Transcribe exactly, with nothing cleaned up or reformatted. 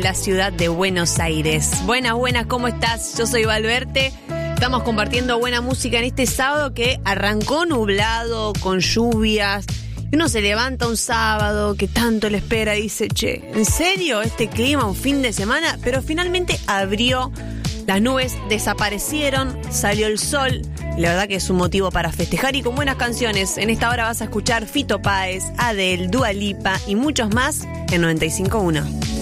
La ciudad de Buenos Aires. Buenas, buenas, ¿cómo estás? Yo soy Valverte. Estamos compartiendo buena música en este sábado que arrancó nublado, con lluvias. Y uno se levanta un sábado que tanto le espera y dice, che, ¿en serio este clima un fin de semana? Pero finalmente abrió, las nubes desaparecieron, salió el sol. La verdad que es un motivo para festejar y con buenas canciones. En esta hora vas a escuchar Fito Páez, Adele, Dua Lipa y muchos más en noventa y cinco punto uno.